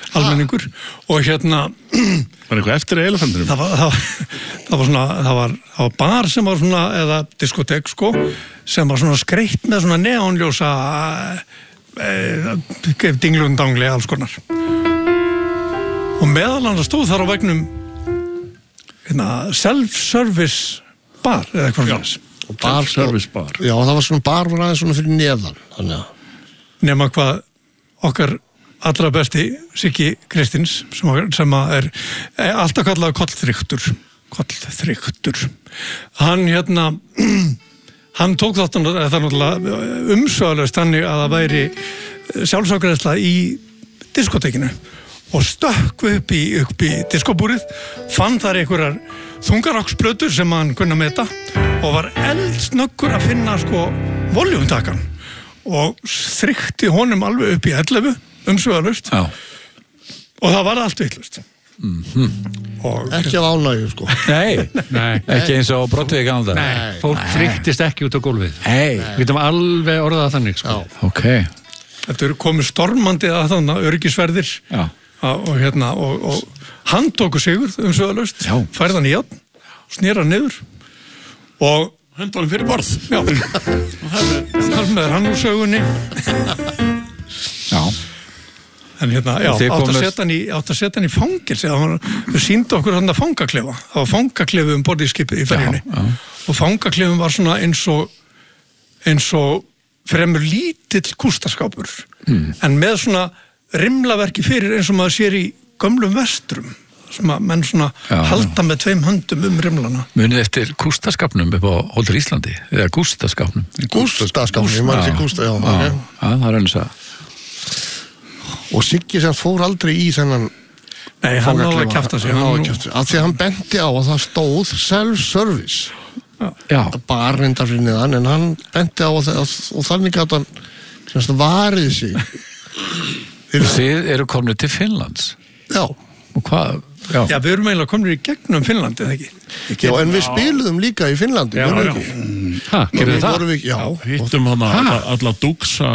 almenningur og Var eitthvað eftir elefantinum? Það var bar sem var svona, eða diskotek sko, sem var svona skreitt með svona neonljósa dinglundangli alls konar. Og meðal annars stóð þar á vegnum self-service bar eða eitthvað svona. Self-service bar. Já, það var svona bar var aðeins svona fyrir neðan. Þannig að nema hvað okkar allra besti Siggi Kristins sem er alltaf kallað kollþryktur hann hann tók þáttan það náttúrulega umsvöðalaust þannig að það væri sjálfsafgreiðsla í diskotekinu og stökk upp í diskobúrið, fann þar einhverjar þungarokksplötur sem hann kunna meta og var eldsnöggur að finna sko voljumtakan og þrykti honum alveg upp í 11 umsvöðalaust og það var allt vitlaust. Ekki af ánægju sko. Nei, ekki eins og Broadway gamla. Nei, fólk þryktist ekki út á gólfið. Við getum alveg orðað þannig sko. Ok. Þetta eru komið stormandi að þannig öryggisverðir og hann tóku sigur umsvöðalaust, færði hann í járn, snýra niður og Hundbólinn fyrir borð. Já. Þar með hann úr sögunni. Já. En átt að setja hann í fangelsi. Þau sýndu okkur hann að fangaklefa. Það var fangaklefi borð í skipið í ferjunni. Og fangaklefin var svona eins og fremur lítill kústaskápur. En með svona rimlaverki fyrir eins og maður sér í gömlum vestrum. Sem að menn svona halda með 2 höndum rimlana. Munið eftir kústaskapnum upp á Hótel Íslandi, eða gústaskapnum. Gústaskapnum, ég maður ekki gústa, já. Það er eins að. Og Siggi sem fór aldrei í þennan. Nei, hann náði að kjafta sig. Af því að hann benti á að það stóð self-service. Já. Bar reyndar fyrir neðan, en hann benti á og þannig að hann varið sig. Þið eru komnir til Finnlands. Já. Og hvað? Já, við erum eiginlega komin í gegnum Finnlandi, eða ekki? Já, en við spiluðum líka í Finnlandi, ekki? Gerðu það? Já. Hittum alla Dúksa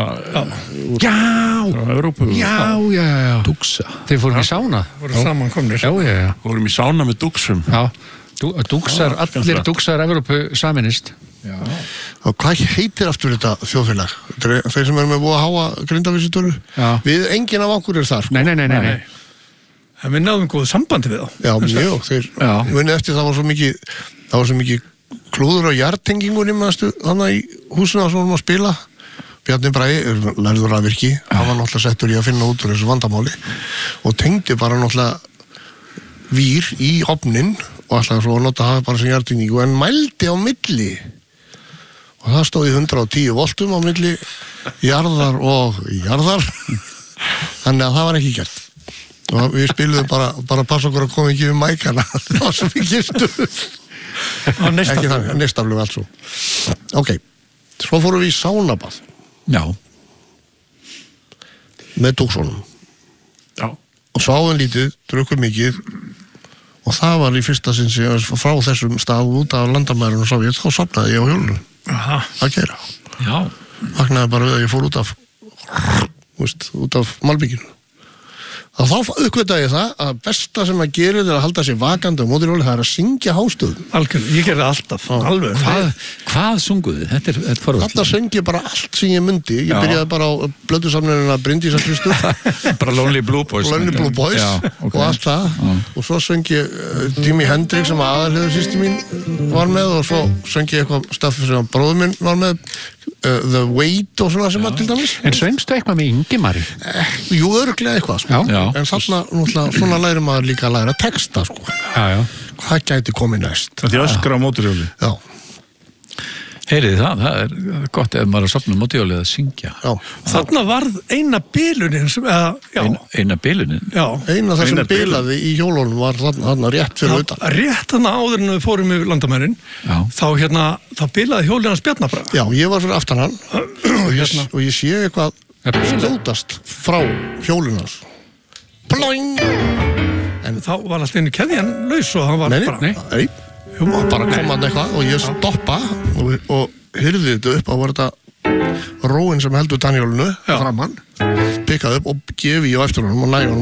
frá Evrópu. Já. Dúksa. Þeir fórum í sána. Voru saman komnir. Já. Fórum í sána með Dúksum. Já. Allir Dúksar Evrópu saminist. Já. Og hvað heitir aftur þetta þjóðfélag? Þeir sem eru með búið að háa grindavísitölu? Við, enginn af okkur er þar. Nei. En við náðum góðu sambandi við þá. Já, mjög. Þeir munið eftir það var svo mikið klúður á jartengingunni þannig í húsinu sem vorum að spila. Bjarni Bragi, lærður að virki, hann var náttúrulega settur í að finna út úr þessu vandamáli og tengdi bara náttúrulega vír í ofnin og ætlaði svo að nota það bara sem jartengingu en mældi á milli og það stóði 110 voltum á milli jarðar og jarðar þannig að það var ekki gert. Og við spiluðum bara passa okkur að koma ekki við mækana það var svo mikið stuð ekki þannig, neistaflug allt svo ok, svo fórum við í sánabað með Dúksonum og sváðum lítið, drukkum mikið og það var í fyrsta sinn sem frá þessum stað út af landamærunum Sovjet, þá sofnaði ég á hjólinu að keyra vaknaði bara við að ég fór út af malbygginu og þá uppgötaði ég það að besta sem að gera er að halda sér vakandi á mótorhjóli, það er að syngja hástöðum. Algjörlega, ég gerði alltaf. Alveg. Hvað sunguðu? Þetta er forvöld. Þarna söng ég bara allt sem ég myndi. Ég byrjaði bara á blödusamninguna Bryndísarkristu. Bara Lonely Blue Boys. Lonely Blue Boys og allt það. Og svo söng ég Jimi Hendrix sem aðalheiður systir mín var með og svo söng ég eitthvað stöffi sem bróður minn var með The Weight og svona sem að til dæmis. En söngstu eitthvað með Ingimari? Jú, örugglega eitthvað sko. En þarna svona læri maður líka að læra texta sko. Hvað gæti komið næst? Það er öskra á mótorhjóli. Já. Heyrið það er gott ef maður er að sofna mótorhjóli að syngja. Þarna varð eina bilunin sem, eina bilunin? Já. Eina þessum bilaði í hjólunum var þarna rétt fyrir utan. Rétt þarna áður en við fórum yfir landamærin, þá bilaði hjólinn hans Bjarna Braga. Já, ég var fyrir aftan hann og ég sé eitthvað skjótast frá hjólinn hans. Ploing! En þá var alltaf einu keðjan laus og hann var Nei. Og bara kom hann eitthvað og ég stoppa og hyrði þetta upp og var þetta róin sem heldur tannhjólinu framann, pikkaði upp og gefi ég á eftir honum og næði honum